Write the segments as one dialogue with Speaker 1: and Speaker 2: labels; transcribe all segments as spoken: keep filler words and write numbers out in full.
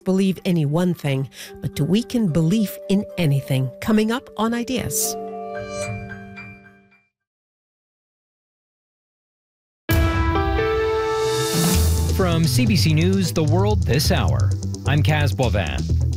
Speaker 1: Believe any one thing, but to weaken belief in anything. Coming up on Ideas.
Speaker 2: From C B C News, The World This Hour, I'm Kaz Boivin.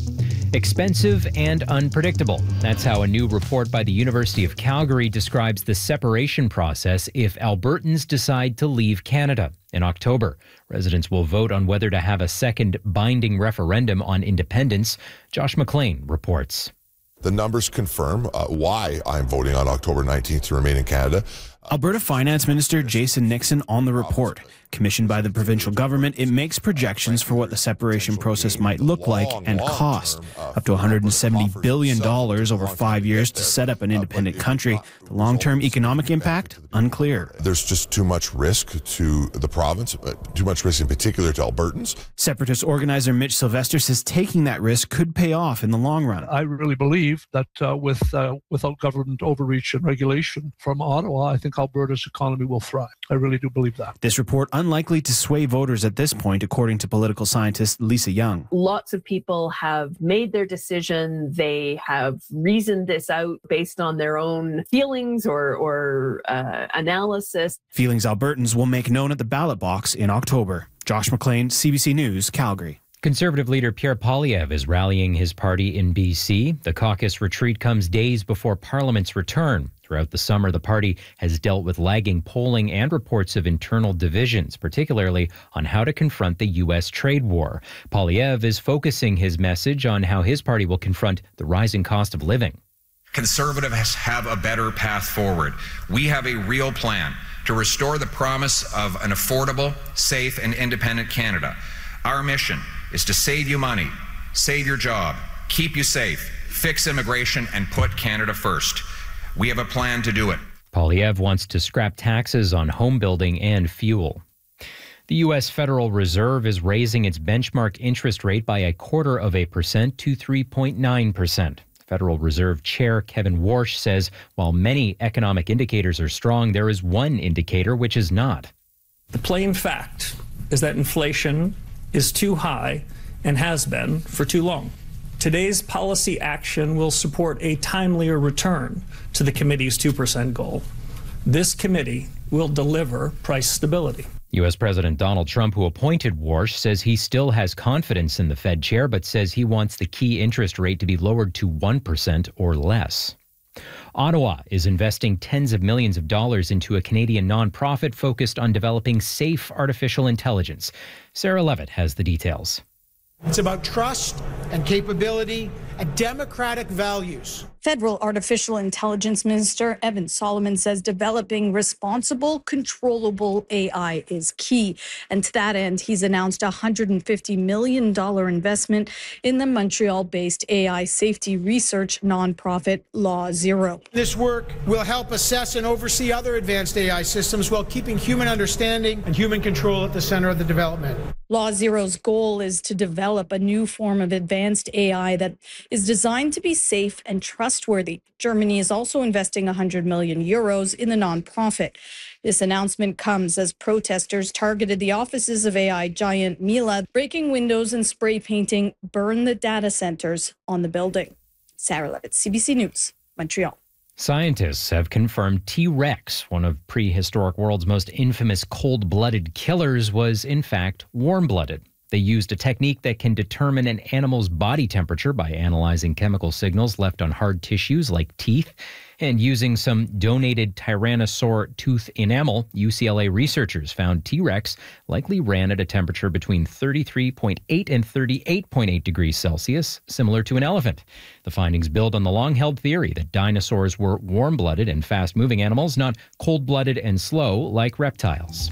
Speaker 2: Expensive and unpredictable. That's how a new report by the University of Calgary describes the separation process if Albertans decide to leave Canada. In October, residents will vote on whether to have a second binding referendum on independence. Josh McLean reports.
Speaker 3: The numbers confirm uh, why I'm voting on October nineteenth to remain in Canada.
Speaker 4: Alberta Finance Minister Jason Nixon on the report. Commissioned by the provincial government, it makes projections for what the separation process might look like and cost. Up to one hundred seventy billion dollars over five years to set up an independent country. The long-term economic impact, unclear.
Speaker 3: There's just too much risk to the province, too much risk in particular to Albertans.
Speaker 4: Separatist organizer Mitch Sylvester says taking that risk could pay off in the long run.
Speaker 5: I really believe that uh, with uh, without government overreach and regulation from Ottawa, I think Alberta's economy will thrive. I really do believe that.
Speaker 4: This report unlikely to sway voters at this point, according to political scientist Lisa Young.
Speaker 6: Lots of people have made their decision. They have reasoned this out based on their own feelings or, or uh, analysis.
Speaker 4: Feelings Albertans will make known at the ballot box in October. Josh McLean, C B C News, Calgary.
Speaker 2: Conservative leader Pierre Poilievre is rallying his party in B C. The caucus retreat comes days before Parliament's return. Throughout the summer, the party has dealt with lagging polling and reports of internal divisions, particularly on how to confront the U S trade war. Poilievre is focusing his message on how his party will confront the rising cost of living.
Speaker 7: Conservatives have a better path forward. We have a real plan to restore the promise of an affordable, safe, and independent Canada. Our mission is to save you money, save your job, keep you safe, fix immigration, and put Canada first. We have a plan to do it.
Speaker 2: Poilievre wants to scrap taxes on home building and fuel. The U S Federal Reserve is raising its benchmark interest rate by a quarter of a percent to three point nine percent. Federal Reserve Chair Kevin Warsh says while many economic indicators are strong, there is one indicator which is not.
Speaker 8: The plain fact is that inflation is too high and has been for too long. Today's policy action will support a timelier return to the committee's two percent goal. This committee will deliver price stability.
Speaker 2: U S President Donald Trump, who appointed Warsh, says he still has confidence in the Fed chair, but says he wants the key interest rate to be lowered to one percent or less. Ottawa is investing tens of millions of dollars into a Canadian nonprofit focused on developing safe artificial intelligence. Sarah Levitt has the details.
Speaker 9: It's about trust and capability and democratic values.
Speaker 10: Federal Artificial Intelligence Minister Evan Solomon says developing responsible, controllable A I is key. And to that end, he's announced a one hundred fifty million dollars investment in the Montreal-based A I safety research nonprofit Law Zero.
Speaker 9: This work will help assess and oversee other advanced A I systems while keeping human understanding and human control at the center of the development.
Speaker 10: Law Zero's goal is to develop a new form of advanced A I that is designed to be safe and trustworthy. Germany is also investing one hundred million euros in the nonprofit. This announcement comes as protesters targeted the offices of A I giant Mila, breaking windows and spray painting Burn the Data Centers on the building. Sarah Levitt, C B C News, Montreal.
Speaker 2: Scientists have confirmed T-Rex, one of prehistoric world's most infamous cold-blooded killers, was in fact warm-blooded. They used a technique that can determine an animal's body temperature by analyzing chemical signals left on hard tissues like teeth. And using some donated Tyrannosaur tooth enamel, U C L A researchers found T-Rex likely ran at a temperature between thirty-three point eight and thirty-eight point eight degrees Celsius, similar to an elephant. The findings build on the long-held theory that dinosaurs were warm-blooded and fast-moving animals, not cold-blooded and slow like reptiles.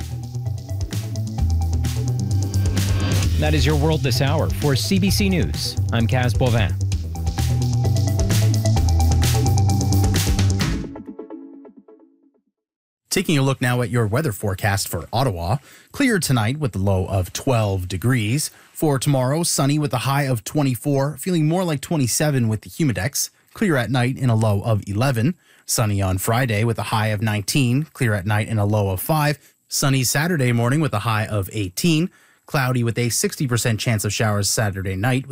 Speaker 2: That is your World This Hour. For C B C News, I'm Kaz Boivin.
Speaker 11: Taking a look now at your weather forecast for Ottawa. Clear tonight with a low of twelve degrees. For tomorrow, sunny with a high of twenty-four, feeling more like twenty-seven with the humidex. Clear at night in a low of eleven. Sunny on Friday with a high of nineteen. Clear at night in a low of five. Sunny Saturday morning with a high of eighteen. cloudy with a sixty percent chance of showers Saturday night.